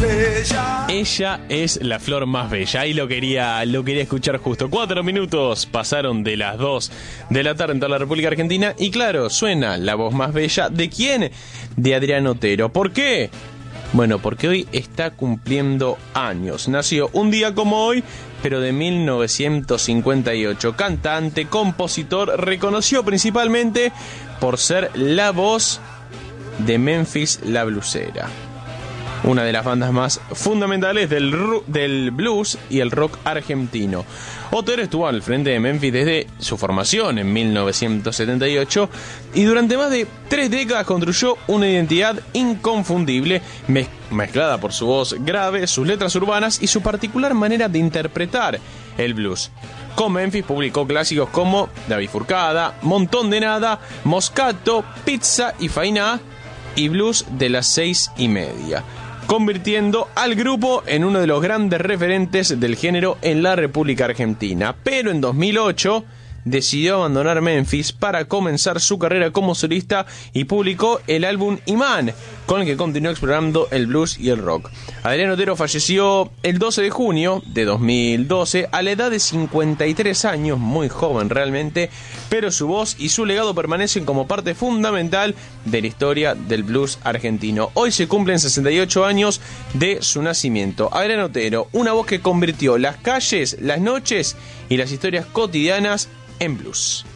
Ella es la flor más bella. Ahí lo quería escuchar justo. 4 minutos pasaron de las 2 de la tarde en toda la República Argentina. Y claro, suena la voz más bella. ¿De quién? De Adrián Otero. ¿Por qué? Bueno, porque hoy está cumpliendo años. Nació un día como hoy, pero de 1958. Cantante, compositor, reconocido principalmente por ser la voz de Memphis la Blusera, una de las bandas más fundamentales del blues y el rock argentino. Otero estuvo al frente de Memphis desde su formación en 1978 y durante más de 3 décadas construyó una identidad inconfundible, mezclada por su voz grave, sus letras urbanas y su particular manera de interpretar el blues. Con Memphis publicó clásicos como La Bifurcada, Montón de Nada, Moscato, Pizza y Fainá y Blues de las 6:30, convirtiendo al grupo en uno de los grandes referentes del género en la República Argentina. Pero en 2008 decidió abandonar Memphis para comenzar su carrera como solista y publicó el álbum Imán, con el que continuó explorando el blues y el rock. Adrián Otero falleció el 12 de junio de 2012 a la edad de 53 años, muy joven realmente, pero su voz y su legado permanecen como parte fundamental de la historia del blues argentino. Hoy se cumplen 68 años de su nacimiento. Adrián Otero, una voz que convirtió las calles, las noches y las historias cotidianas en blues.